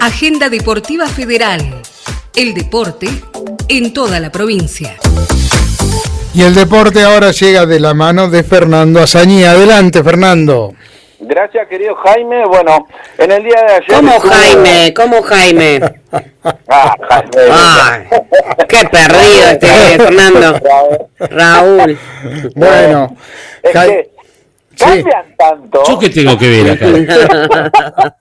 Agenda Deportiva Federal. El deporte en toda la provincia. Y el deporte ahora llega de la mano de Fernando Azañí. Adelante, Fernando. Gracias, querido Jaime. Bueno, en el día de ayer... ¿Cómo Jaime? Jaime. Ay, qué perdido Fernando. Raúl. Bueno. Es que cambian tanto. ¿Yo qué tengo que ver acá?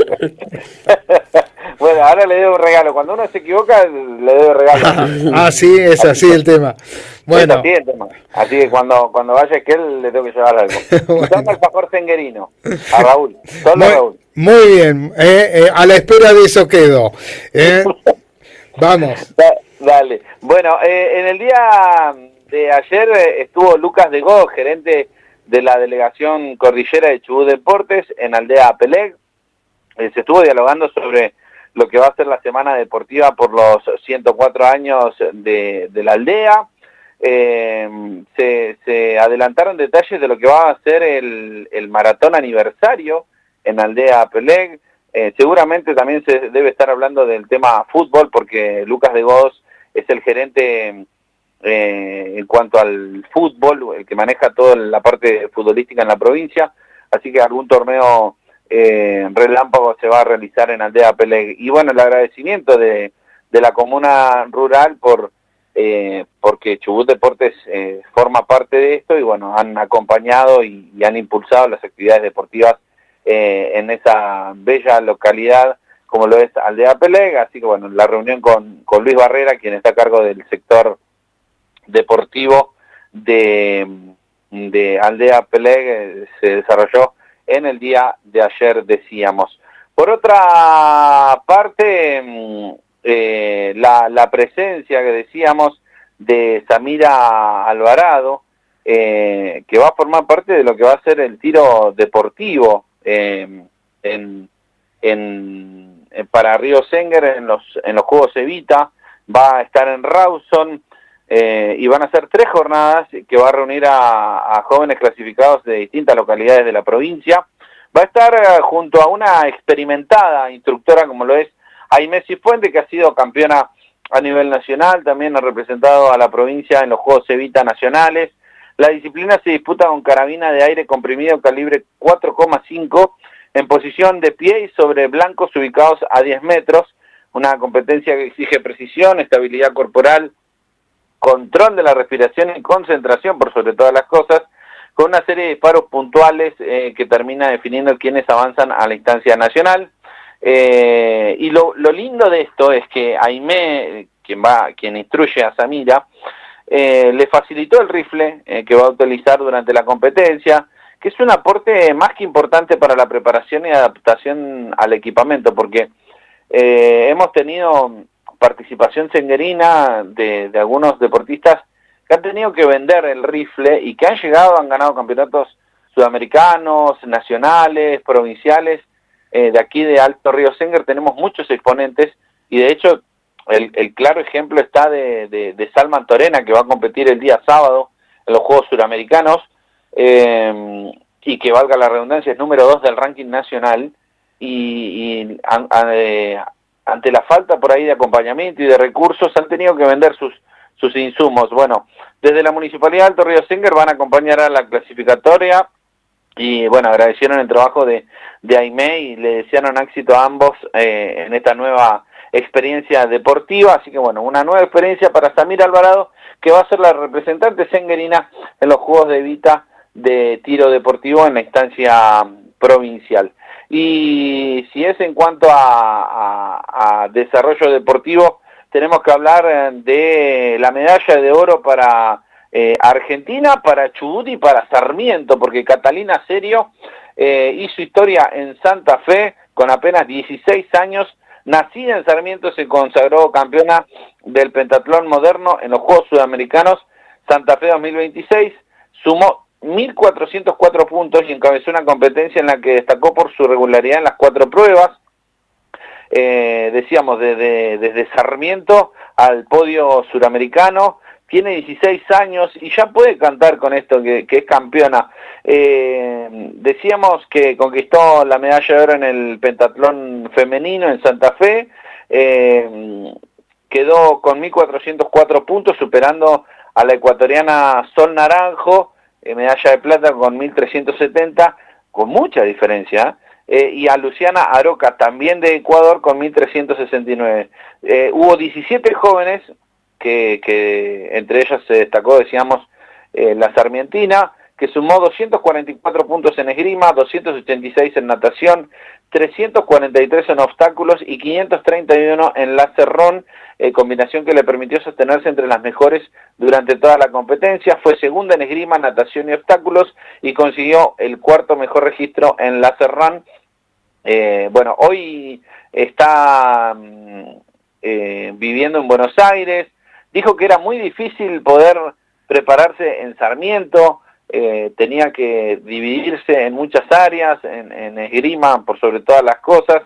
Bueno, ahora le debo un regalo. Cuando uno se equivoca, le debo regalo. Así es, así el tema. Bueno. Así el tema. Así que cuando vaya Esquel, le tengo que llevar algo. Bueno. Toma alfajor senguerino. A Raúl. Solo a Raúl. Muy bien. A la espera de eso quedo. Vamos. Dale. Bueno, en el día de ayer estuvo Lucas de Go, gerente de la delegación cordillera de Chubut Deportes en Aldea Peleg. Se estuvo dialogando sobre lo que va a ser la semana deportiva por los 104 años de la aldea. Se adelantaron detalles de lo que va a ser el maratón aniversario en Aldea Peleg. Seguramente también se debe estar hablando del tema fútbol, porque Lucas de Goz es el gerente en cuanto al fútbol, el que maneja toda la parte futbolística en la provincia, así que algún torneo relámpago se va a realizar en Aldea Peleg. Y bueno, el agradecimiento de la comuna rural porque Chubut Deportes forma parte de esto, y bueno, han acompañado y han impulsado las actividades deportivas en esa bella localidad como lo es Aldea Peleg. Así que bueno, la reunión con Luis Barrera, quien está a cargo del sector deportivo de Aldea Peleg, se desarrolló en el día de ayer, decíamos. Por otra parte, la presencia que decíamos de Samira Alvarado, que va a formar parte de lo que va a ser el tiro deportivo para Río Senger en los Juegos Evita. Va a estar en Rawson, y van a ser 3 jornadas que va a reunir a jóvenes clasificados de distintas localidades de la provincia. Va a estar junto a una experimentada instructora como lo es Aimé Cifuente, que ha sido campeona a nivel nacional, también ha representado a la provincia en los Juegos Evita nacionales. La disciplina se disputa con carabina de aire comprimido calibre 4,5 en posición de pie y sobre blancos ubicados a 10 metros, una competencia que exige precisión, estabilidad corporal, control de la respiración y concentración por sobre todas las cosas, con una serie de disparos puntuales que termina definiendo quiénes avanzan a la instancia nacional. Y lo lindo de esto es que Aimé, quien instruye a Samira, le facilitó el rifle que va a utilizar durante la competencia, que es un aporte más que importante para la preparación y adaptación al equipamiento, porque hemos tenido participación senguerina de algunos deportistas que han tenido que vender el rifle y que han ganado campeonatos sudamericanos, nacionales, provinciales. De aquí de Alto Río Senger tenemos muchos exponentes, y de hecho el claro ejemplo está de Salman Torena, que va a competir el día sábado en los Juegos Suramericanos, y que, valga la redundancia, es número 2 del ranking nacional, y ante la falta por ahí de acompañamiento y de recursos han tenido que vender sus insumos. Bueno, desde la Municipalidad de Alto Río Senger van a acompañar a la clasificatoria, y bueno, agradecieron el trabajo de Aimé y le desearon éxito a ambos en esta nueva experiencia deportiva. Así que bueno, una nueva experiencia para Samira Alvarado, que va a ser la representante senguerina en los Juegos de Evita de tiro deportivo en la instancia provincial. Y si es en cuanto a desarrollo deportivo, tenemos que hablar de la medalla de oro para Argentina, para Chubut y para Sarmiento, porque Catalina Serio hizo historia en Santa Fe con apenas 16 años. Nacida en Sarmiento, se consagró campeona del pentatlón moderno en los Juegos Sudamericanos Santa Fe 2026, sumó 1.404 puntos y encabezó una competencia en la que destacó por su regularidad en las 4 pruebas. Decíamos, desde Sarmiento al podio suramericano, tiene 16 años y ya puede cantar con esto que es campeona. Decíamos que conquistó la medalla de oro en el pentatlón femenino en Santa Fe, quedó con 1.404 puntos, superando a la ecuatoriana Sol Naranjo, medalla de plata con 1.370, con mucha diferencia, y a Luciana Aroca, también de Ecuador, con 1.369. Hubo 17 jóvenes, que entre ellas se destacó, decíamos, la sarmientina, que sumó 244 puntos en esgrima, 286 en natación, 343 en obstáculos y 531 en lacerrón, combinación que le permitió sostenerse entre las mejores durante toda la competencia. Fue segunda en esgrima, natación y obstáculos y consiguió el cuarto mejor registro en lacerrón. Bueno, hoy está viviendo en Buenos Aires. Dijo que era muy difícil poder prepararse en Sarmiento, tenía que dividirse en muchas áreas, en esgrima por sobre todas las cosas,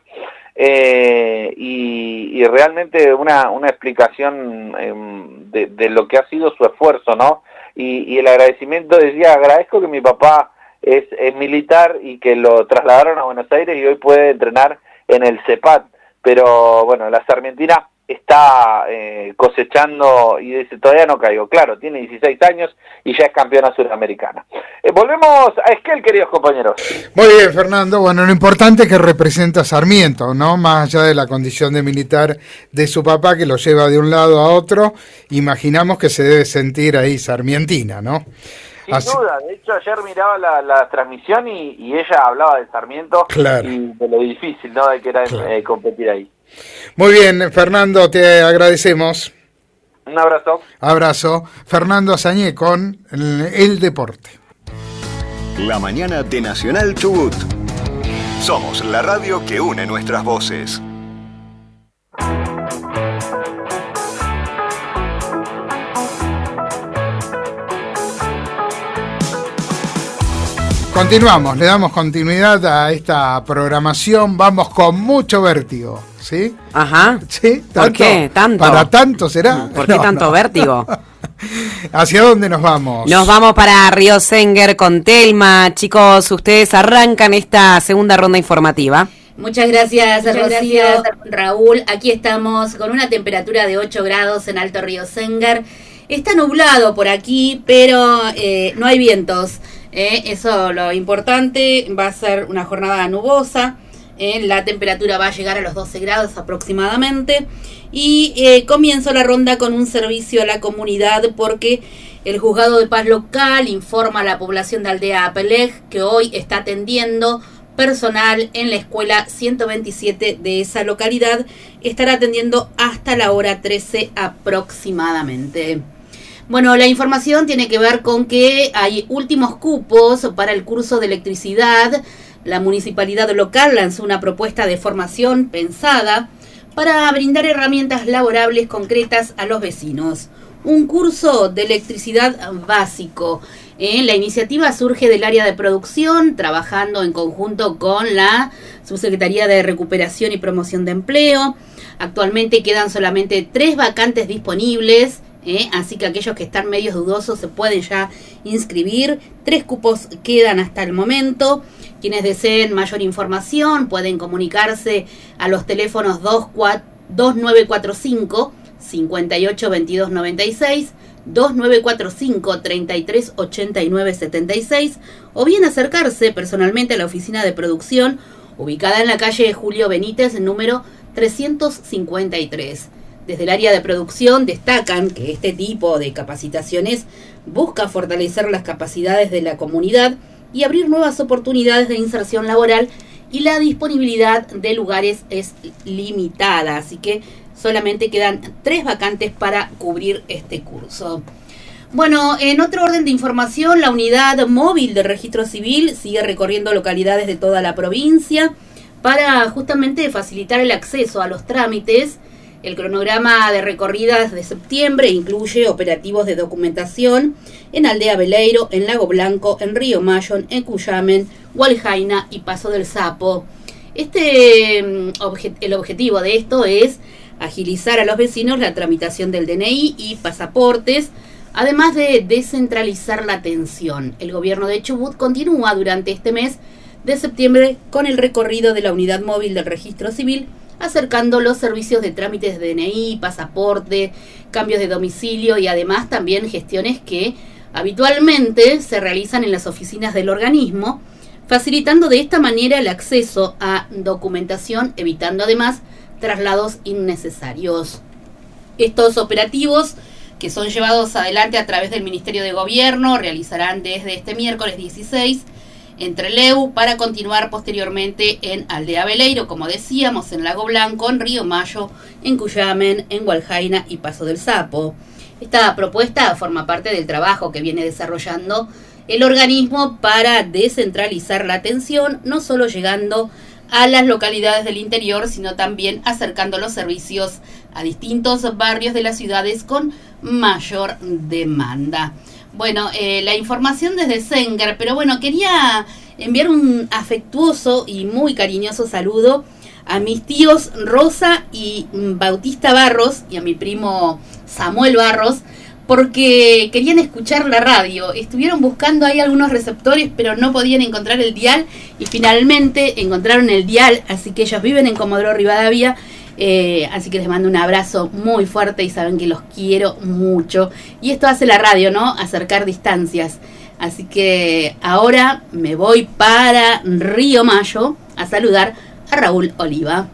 y realmente una explicación de lo que ha sido su esfuerzo, ¿no? Y el agradecimiento, decía, agradezco que mi papá es militar y que lo trasladaron a Buenos Aires y hoy puede entrenar en el CEPAT, pero bueno, la sarmientina está cosechando y dice, todavía no caigo. Claro, tiene 16 años y ya es campeona suramericana. Volvemos a Esquel, queridos compañeros. Muy bien, Fernando. Bueno, lo importante es que representa a Sarmiento, ¿no? Más allá de la condición de militar de su papá, que lo lleva de un lado a otro, imaginamos que se debe sentir ahí sarmientina, ¿no? Sin duda, de hecho ayer miraba la transmisión y ella hablaba de Sarmiento, claro, y de lo difícil, ¿no?, de que era, claro, competir ahí. Muy bien, Fernando, te agradecemos. Un abrazo. Abrazo. Fernando Azañé con el deporte. La mañana de Nacional Chubut. Somos la radio que une nuestras voces. Continuamos, le damos continuidad a esta programación, vamos con mucho vértigo, ¿sí? Ajá. ¿Sí? ¿Por qué? ¿Tanto? ¿Para tanto será? ¿Por qué tanto vértigo? ¿Hacia dónde nos vamos? Nos vamos para Río Senguer con Telma. Chicos, ustedes arrancan esta segunda ronda informativa. Muchas gracias, Rocío, Raúl. Aquí estamos con una temperatura de 8 grados en Alto Río Senguer. Está nublado por aquí, pero no hay vientos. Eso lo importante, va a ser una jornada nubosa, la temperatura va a llegar a los 12 grados aproximadamente y comienzo la ronda con un servicio a la comunidad porque el Juzgado de Paz local informa a la población de Aldea Apeleg que hoy está atendiendo personal en la escuela 127 de esa localidad, estará atendiendo hasta la hora 13 aproximadamente. Bueno, la información tiene que ver con que hay últimos cupos para el curso de electricidad. La municipalidad local lanzó una propuesta de formación pensada para brindar herramientas laborables concretas a los vecinos. Un curso de electricidad básico. La iniciativa surge del área de producción, trabajando en conjunto con la Subsecretaría de Recuperación y Promoción de Empleo. Actualmente quedan solamente 3 vacantes disponibles. Así que aquellos que están medios dudosos se pueden ya inscribir. 3 cupos quedan hasta el momento. Quienes deseen mayor información pueden comunicarse a los teléfonos 2945 58 22 96, 2945 33 89 76 o bien acercarse personalmente a la oficina de producción ubicada en la calle Julio Benítez, número 353. Desde el área de producción destacan que este tipo de capacitaciones busca fortalecer las capacidades de la comunidad y abrir nuevas oportunidades de inserción laboral, y la disponibilidad de lugares es limitada, así que solamente quedan 3 vacantes para cubrir este curso. Bueno, en otro orden de información, la unidad móvil de registro civil sigue recorriendo localidades de toda la provincia para justamente facilitar el acceso a los trámites. El cronograma de recorridas de septiembre incluye operativos de documentación en Aldea Beleiro, en Lago Blanco, en Río Mayo, en Cuyamen, Hualjaina y Paso del Sapo. El objetivo de esto es agilizar a los vecinos la tramitación del DNI y pasaportes, además de descentralizar la atención. El gobierno de Chubut continúa durante este mes de septiembre con el recorrido de la unidad móvil del registro civil, acercando los servicios de trámites de DNI, pasaporte, cambios de domicilio y además también gestiones que habitualmente se realizan en las oficinas del organismo, facilitando de esta manera el acceso a documentación, evitando además traslados innecesarios. Estos operativos, que son llevados adelante a través del Ministerio de Gobierno, realizarán desde este miércoles 16 en Trelew para continuar posteriormente en Aldea Veleiro, como decíamos, en Lago Blanco, en Río Mayo, en Cuyamen, en Hualjaina y Paso del Sapo. Esta propuesta forma parte del trabajo que viene desarrollando el organismo para descentralizar la atención, no solo llegando a las localidades del interior, sino también acercando los servicios a distintos barrios de las ciudades con mayor demanda. Bueno, la información desde Sengar, pero bueno, quería enviar un afectuoso y muy cariñoso saludo a mis tíos Rosa y Bautista Barros y a mi primo Samuel Barros, porque querían escuchar la radio. Estuvieron buscando ahí algunos receptores, pero no podían encontrar el dial, y finalmente encontraron el dial, así que ellos viven en Comodoro Rivadavia, así que les mando un abrazo muy fuerte y saben que los quiero mucho. Y esto hace la radio, ¿no? Acercar distancias. Así que ahora me voy para Río Mayo a saludar a Raúl Oliva.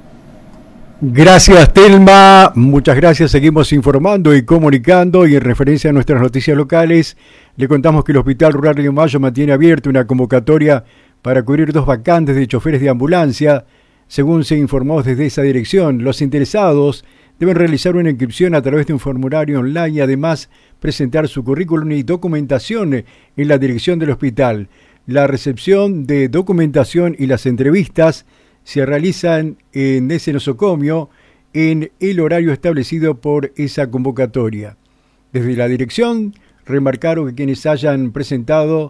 Gracias, Telma, muchas gracias. Seguimos informando y comunicando, y en referencia a nuestras noticias locales le contamos que el Hospital Rural Río Mayo mantiene abierta una convocatoria para cubrir 2 vacantes de choferes de ambulancia. Según se informó desde esa dirección, los interesados deben realizar una inscripción a través de un formulario online y además presentar su currículum y documentación en la dirección del hospital. La recepción de documentación y las entrevistas se realizan en ese nosocomio en el horario establecido por esa convocatoria. Desde la dirección remarcaron que quienes hayan presentado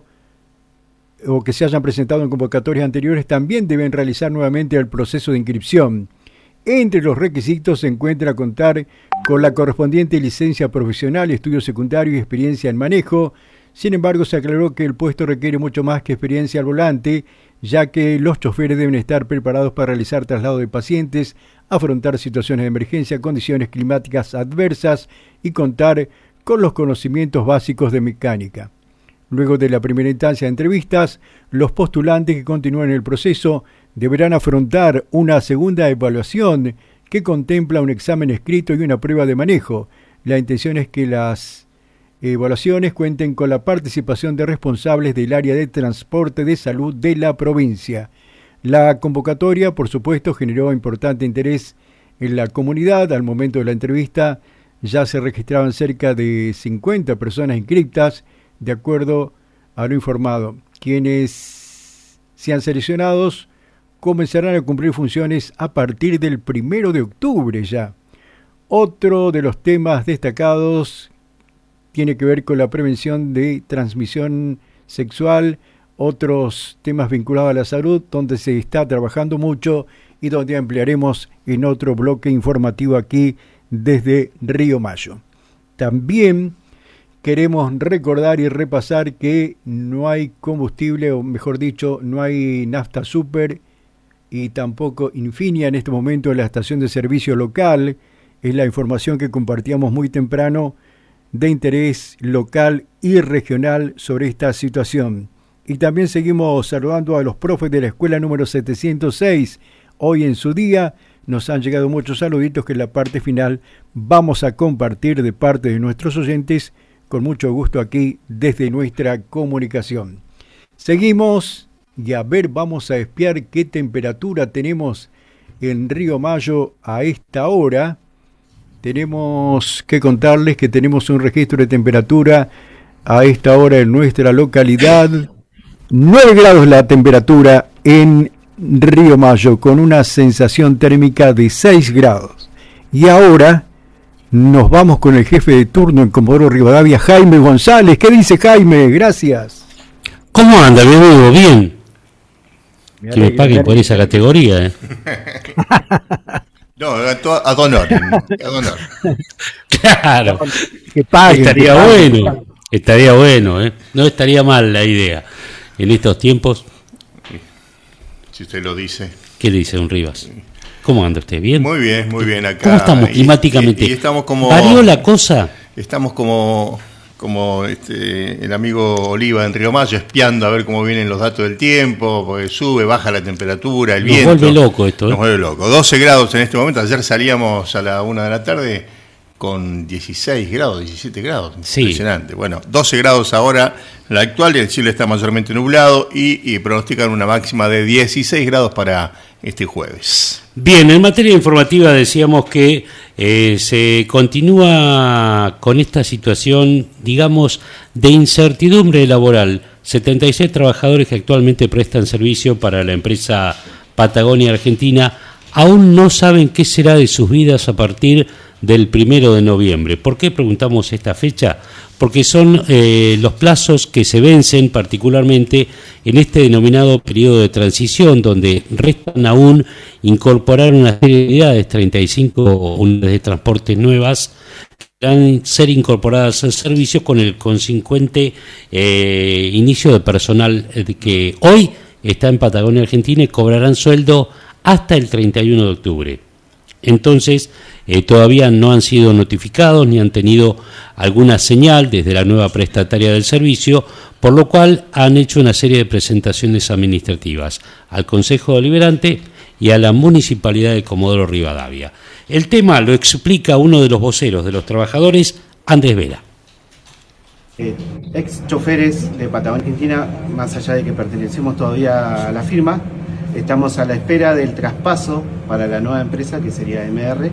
o que se hayan presentado en convocatorias anteriores también deben realizar nuevamente el proceso de inscripción. Entre los requisitos se encuentra contar con la correspondiente licencia profesional, estudio secundario y experiencia en manejo. Sin embargo, se aclaró que el puesto requiere mucho más que experiencia al volante, ya que los choferes deben estar preparados para realizar traslado de pacientes, afrontar situaciones de emergencia, condiciones climáticas adversas y contar con los conocimientos básicos de mecánica. Luego de la primera instancia de entrevistas, los postulantes que continúen el proceso deberán afrontar una segunda evaluación que contempla un examen escrito y una prueba de manejo. La intención es que las evaluaciones cuenten con la participación de responsables del área de transporte de salud de la provincia. La convocatoria, por supuesto, generó importante interés en la comunidad. Al momento de la entrevista ya se registraban cerca de 50 personas inscritas, de acuerdo a lo informado. Quienes sean seleccionados comenzarán a cumplir funciones a partir del 1 de octubre ya. Otro de los temas destacados tiene que ver con la prevención de transmisión sexual, otros temas vinculados a la salud, donde se está trabajando mucho y donde ampliaremos en otro bloque informativo aquí desde Río Mayo. También queremos recordar y repasar que no hay combustible, o mejor dicho, no hay nafta super y tampoco Infinia en este momento en la estación de servicio local. Es la información que compartíamos muy temprano, de interés local y regional sobre esta situación. Y también seguimos saludando a los profes de la escuela número 706. Hoy en su día nos han llegado muchos saluditos que en la parte final vamos a compartir de parte de nuestros oyentes con mucho gusto aquí desde nuestra comunicación. Seguimos y a ver, vamos a espiar qué temperatura tenemos en Río Mayo a esta hora. Tenemos que contarles que tenemos un registro de temperatura a esta hora en nuestra localidad. 9 grados la temperatura en Río Mayo, con una sensación térmica de 6 grados. Y ahora nos vamos con el jefe de turno en Comodoro Rivadavia, Jaime González. ¿Qué dice Jaime? Gracias. ¿Cómo anda, mi amigo? Bien. Que me paguen por esa categoría, No, a honor. Claro. Que paguen. Estaría bueno, ¿eh? No estaría mal la idea. En estos tiempos. Si usted lo dice. ¿Qué le dice don Rivas? ¿Cómo anda usted? ¿Bien? Muy bien acá. ¿Cómo estamos climáticamente? Y estamos como... ¿Varió la cosa? Estamos como el amigo Oliva en Río Mayo, espiando a ver cómo vienen los datos del tiempo, porque sube, baja la temperatura, el viento. Nos vuelve loco esto, ¿eh? Nos vuelve loco. 12 grados en este momento. Ayer salíamos a la 1 de la tarde con 16 grados, 17 grados. Sí. Impresionante. Bueno, 12 grados ahora, la actual, el cielo está mayormente nublado y pronostican una máxima de 16 grados para este jueves. Bien, en materia informativa decíamos que se continúa con esta situación, digamos, de incertidumbre laboral. 76 trabajadores que actualmente prestan servicio para la empresa Patagonia Argentina aún no saben qué será de sus vidas a partir del 1 de noviembre. ¿Por qué preguntamos esta fecha? Porque son los plazos que se vencen particularmente en este denominado periodo de transición, donde restan aún incorporar una serie de unidades, 35 unidades de transporte nuevas, que van a ser incorporadas al servicio con el consecuente inicio de personal que hoy está en Patagonia Argentina y cobrarán sueldo hasta el 31 de octubre. Entonces, todavía no han sido notificados ni han tenido alguna señal desde la nueva prestataria del servicio, por lo cual han hecho una serie de presentaciones administrativas al Consejo Deliberante y a la Municipalidad de Comodoro Rivadavia. El tema lo explica uno de los voceros de los trabajadores, Andrés Vera. Ex choferes de Patagonia Argentina, más allá de que pertenecemos todavía a la firma, estamos a la espera del traspaso para la nueva empresa que sería MR.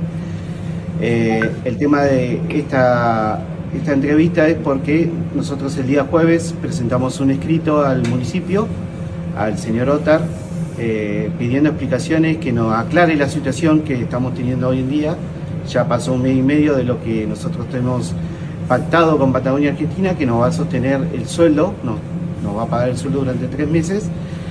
El tema de esta entrevista es porque nosotros el día jueves presentamos un escrito al municipio, al señor Otar, pidiendo explicaciones, que nos aclare la situación que estamos teniendo hoy en día. Ya pasó 1 mes y medio de lo que nosotros tenemos pactado con Patagonia Argentina, que nos va a sostener el sueldo, nos va a pagar el sueldo durante 3 meses.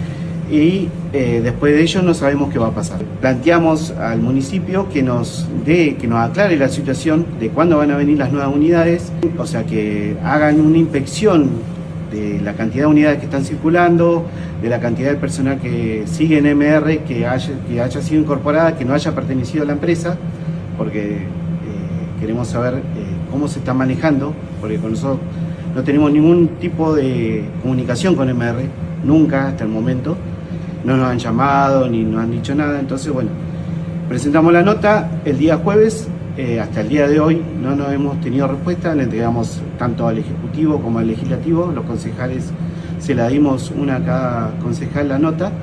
Y después de ello no sabemos qué va a pasar. Planteamos al municipio que nos aclare la situación de cuándo van a venir las nuevas unidades, o sea, que hagan una inspección de la cantidad de unidades que están circulando, de la cantidad de personal que sigue en MR, que haya sido incorporada, que no haya pertenecido a la empresa, porque queremos saber cómo se está manejando, porque con nosotros no tenemos ningún tipo de comunicación con MR, nunca hasta el momento. No nos han llamado ni nos han dicho nada, entonces bueno, presentamos la nota el día jueves, hasta el día de hoy no nos hemos tenido respuesta, le entregamos tanto al Ejecutivo como al Legislativo, los concejales se la dimos una a cada concejal la nota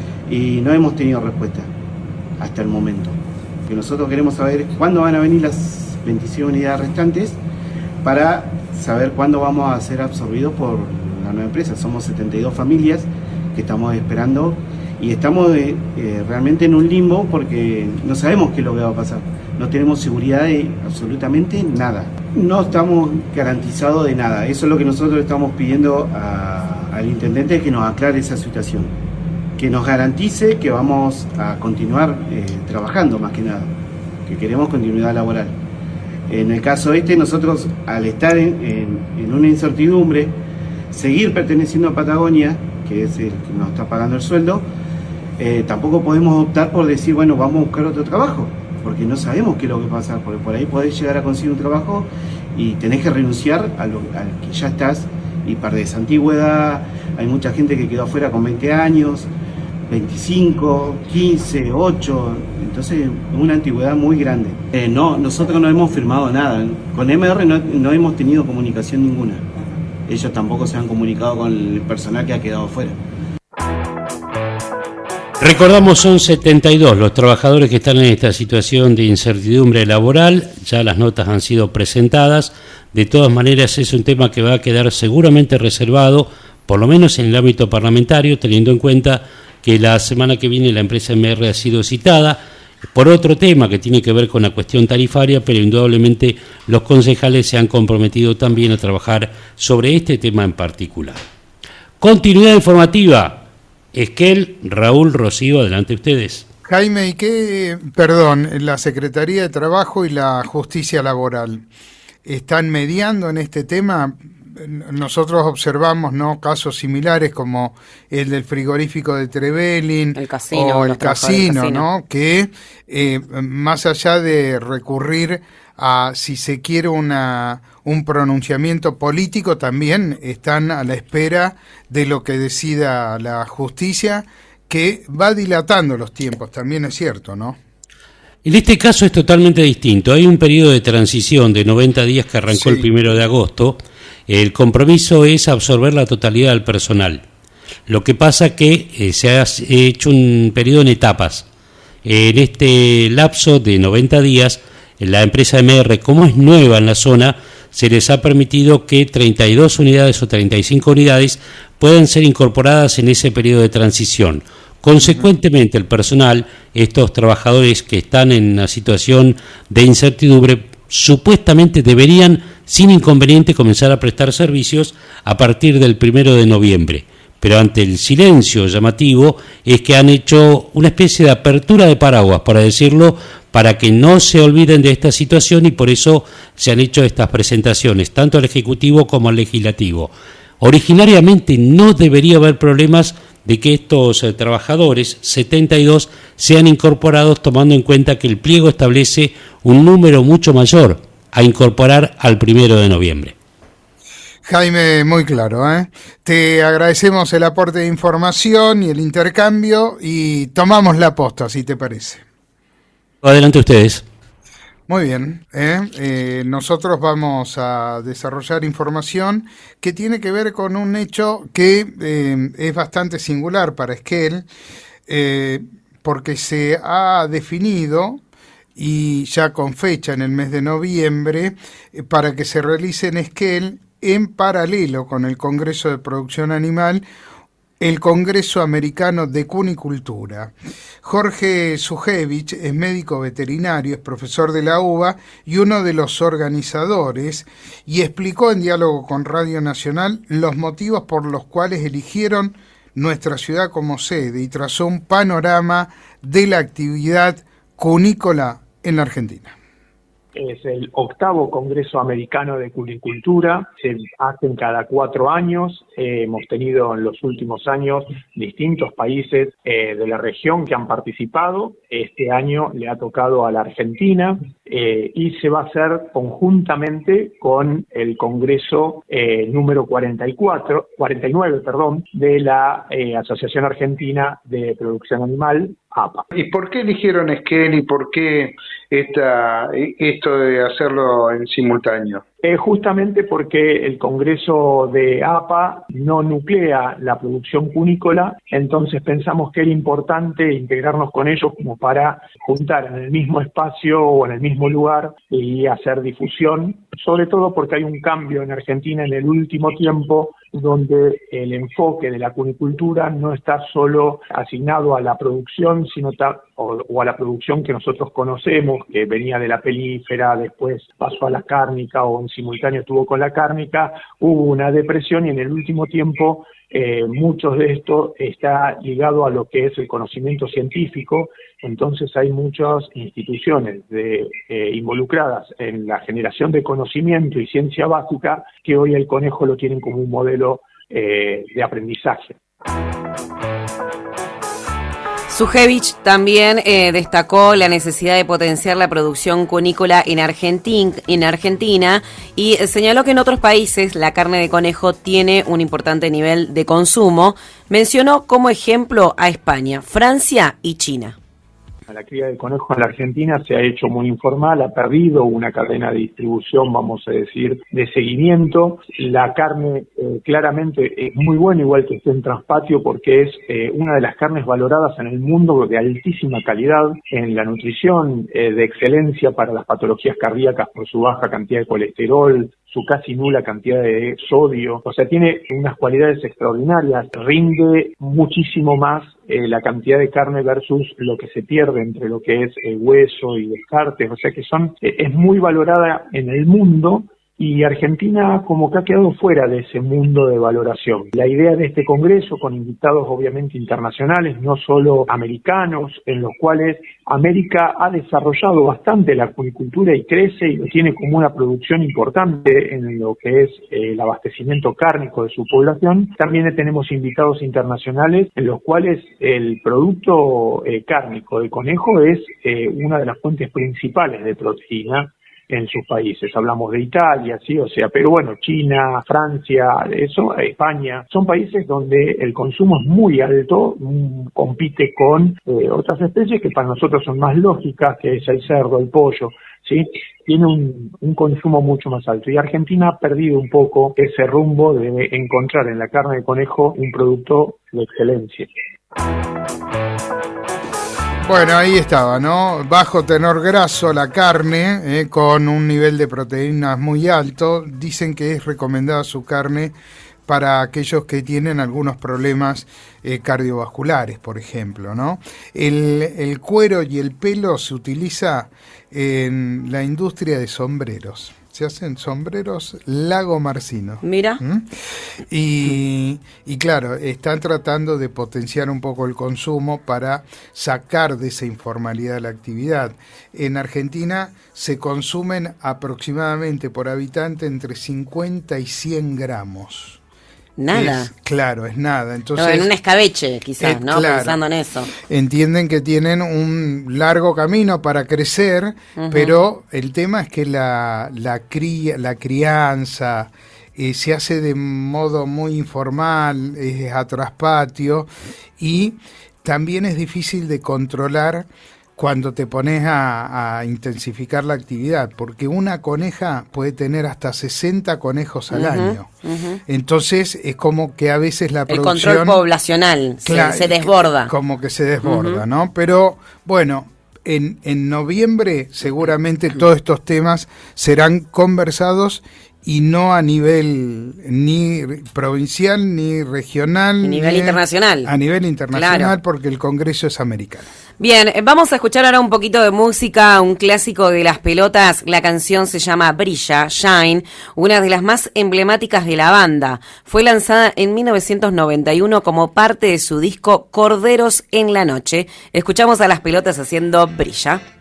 y no hemos tenido respuesta hasta el momento. Que nosotros queremos saber cuándo van a venir las 26 unidades restantes para saber cuándo vamos a ser absorbidos por la nueva empresa. Somos 72 familias que estamos esperando y estamos realmente en un limbo porque no sabemos qué es lo que va a pasar. No tenemos seguridad de absolutamente nada. No estamos garantizados de nada. Eso es lo que nosotros estamos pidiendo al intendente, que nos aclare esa situación. Que nos garantice que vamos a continuar trabajando más que nada. Que queremos continuidad laboral. En el caso nosotros al estar en una incertidumbre, seguir perteneciendo a Patagonia, que es el que nos está pagando el sueldo, tampoco podemos optar por decir, bueno, vamos a buscar otro trabajo, porque no sabemos qué es lo que va a pasar, porque por ahí podés llegar a conseguir un trabajo y tenés que renunciar al que ya estás y perdés antigüedad. Hay mucha gente que quedó afuera con 20 años, 25, 15, 8, entonces es una antigüedad muy grande. Nosotros no hemos firmado nada, con MR no hemos tenido comunicación ninguna. Ellos tampoco se han comunicado con el personal que ha quedado fuera. Recordamos, son 72 los trabajadores que están en esta situación de incertidumbre laboral. Ya las notas han sido presentadas. De todas maneras, es un tema que va a quedar seguramente reservado, por lo menos en el ámbito parlamentario, teniendo en cuenta que la semana que viene la empresa MR ha sido citada por otro tema que tiene que ver con la cuestión tarifaria, pero indudablemente los concejales se han comprometido también a trabajar sobre este tema en particular. Continuidad informativa. Esquel, Raúl, Rocío, adelante ustedes. Jaime, ¿y qué, perdón, la Secretaría de Trabajo y la Justicia Laboral están mediando en este tema? Nosotros observamos, ¿no?, casos similares como el del frigorífico de Trevelin, el casino, o el casino, ¿no?, que más allá de recurrir a, si se quiere, un pronunciamiento político, también están a la espera de lo que decida la justicia, que va dilatando los tiempos, también es cierto, ¿no? En este caso es totalmente distinto. Hay un periodo de transición de 90 días que arrancó el 1 de agosto. El compromiso es absorber la totalidad del personal. Lo que pasa que se ha hecho un periodo en etapas. En este lapso de 90 días, la empresa MR, como es nueva en la zona, se les ha permitido que 32 unidades o 35 unidades puedan ser incorporadas en ese periodo de transición. Consecuentemente, el personal, estos trabajadores que están en una situación de incertidumbre, supuestamente deberían, sin inconveniente, comenzar a prestar servicios a partir del 1 de noviembre. Pero ante el silencio llamativo es que han hecho una especie de apertura de paraguas, para decirlo, para que no se olviden de esta situación, y por eso se han hecho estas presentaciones, tanto al Ejecutivo como al Legislativo. Originariamente no debería haber problemas de que estos trabajadores, 72, sean incorporados, tomando en cuenta que el pliego establece un número mucho mayor a incorporar al 1 de noviembre. Jaime, muy claro, ¿eh? Te agradecemos el aporte de información y el intercambio, y tomamos la posta, si te parece. Adelante ustedes. Muy bien, nosotros vamos a desarrollar información que tiene que ver con un hecho que es bastante singular para Esquel, porque se ha definido, y ya con fecha en el mes de noviembre, para que se realice en Esquel, en paralelo con el Congreso de Producción Animal, el Congreso Americano de Cunicultura. Jorge Sujevich es médico veterinario, es profesor de la UBA y uno de los organizadores, y explicó en diálogo con Radio Nacional los motivos por los cuales eligieron nuestra ciudad como sede, y trazó un panorama de la actividad cunícola en la Argentina. Es el 8º Congreso Americano de Cunicultura, se hacen cada 4 años, hemos tenido en los últimos años distintos países de la región que han participado, este año le ha tocado a la Argentina y se va a hacer conjuntamente con el Congreso número 49 de la Asociación Argentina de Producción Animal, APA. ¿Y por qué eligieron Esquel y por qué esto de hacerlo en simultáneo? Justamente porque el Congreso de APA no nuclea la producción cunícola, entonces pensamos que era importante integrarnos con ellos como para juntar en el mismo espacio o en el mismo lugar y hacer difusión, sobre todo porque hay un cambio en Argentina en el último tiempo, donde el enfoque de la cunicultura no está solo asignado a la producción, sino o a la producción que nosotros conocemos, que venía de la pelífera, después pasó a la cárnica o en simultáneo estuvo con la cárnica, hubo una depresión y en el último tiempo mucho de esto está ligado a lo que es el conocimiento científico, entonces hay muchas instituciones involucradas en la generación de conocimiento y ciencia básica que hoy el conejo lo tienen como un modelo de aprendizaje. Sujevich también destacó la necesidad de potenciar la producción cunícola en Argentina y señaló que en otros países la carne de conejo tiene un importante nivel de consumo. Mencionó como ejemplo a España, Francia y China. La cría de conejo en la Argentina se ha hecho muy informal, ha perdido una cadena de distribución, vamos a decir, de seguimiento. La carne claramente es muy buena, igual que esté en Transpatio, porque es una de las carnes valoradas en el mundo de altísima calidad en la nutrición, de excelencia para las patologías cardíacas por su baja cantidad de colesterol, su casi nula cantidad de sodio, o sea, tiene unas cualidades extraordinarias, rinde muchísimo más la cantidad de carne versus lo que se pierde entre lo que es hueso y descartes, o sea que es muy valorada en el mundo Y Argentina como que ha quedado fuera de ese mundo de valoración. La idea de este congreso, con invitados obviamente internacionales, no solo americanos, en los cuales América ha desarrollado bastante la acuicultura y crece y tiene como una producción importante en lo que es el abastecimiento cárnico de su población. También tenemos invitados internacionales en los cuales el producto cárnico de conejo es una de las fuentes principales de proteína en sus países. Hablamos de Italia, sí, o sea, pero bueno, China, Francia, eso, España, son países donde el consumo es muy alto, compite con otras especies que para nosotros son más lógicas, que es el cerdo, el pollo, sí, tiene un consumo mucho más alto. Y Argentina ha perdido un poco ese rumbo de encontrar en la carne de conejo un producto de excelencia. Bueno, ahí estaba, ¿no? Bajo tenor graso la carne, con un nivel de proteínas muy alto. Dicen que es recomendada su carne para aquellos que tienen algunos problemas cardiovasculares, por ejemplo, ¿no? El cuero y el pelo se utiliza en la industria de sombreros. Se hacen sombreros Lagomarsino. Mira. Y claro, están tratando de potenciar un poco el consumo para sacar de esa informalidad la actividad. En Argentina se consumen aproximadamente por habitante entre 50 y 100 gramos. Nada. Claro, es nada. Entonces, no, en un escabeche, quizás, ¿no? Claro, pensando en eso. Entienden que tienen un largo camino para crecer, pero el tema es que la crianza se hace de modo muy informal, es a traspatio, y también es difícil de controlar cuando te pones a intensificar la actividad, porque una coneja puede tener hasta 60 conejos al año. Entonces es como que a veces la producción... El control poblacional se desborda. Como que se desborda, ¿no? Pero bueno, en noviembre seguramente todos estos temas serán conversados y no a nivel ni provincial ni regional. A nivel internacional. A nivel internacional, claro, porque el Congreso es americano. Bien, vamos a escuchar ahora un poquito de música, un clásico de las pelotas. La canción se llama Brilla, Shine, una de las más emblemáticas de la banda. Fue lanzada en 1991 como parte de su disco Corderos en la Noche. Escuchamos a las pelotas haciendo Brilla.